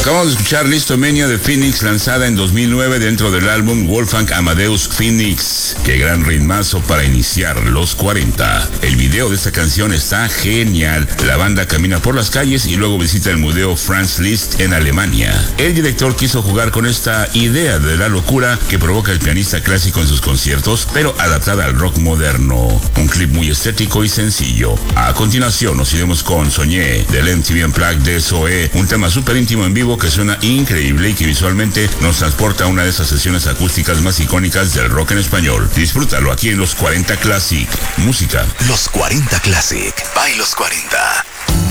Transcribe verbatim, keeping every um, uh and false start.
Acabamos de escuchar Listomania de Phoenix, lanzada en dos mil nueve dentro del álbum Wolfgang Amadeus Phoenix. Qué gran ritmazo para iniciar los cuarenta. El video de esta canción está genial. La banda camina por las calles y luego visita el Museo Franz Liszt en Alemania. El director quiso jugar con esta idea de la locura que provoca el pianista clásico en sus conciertos, pero adaptada al rock moderno. Un clip muy estético y sencillo. A continuación nos iremos con Soñé del M T V Unplugged de Zoé, un tema súper íntimo en vivo que suena increíble y que visualmente nos transporta a una de esas sesiones acústicas más icónicas del rock en español. Disfrútalo aquí en Los cuarenta Classic. Música. Los cuarenta Classic. By Los cuarenta.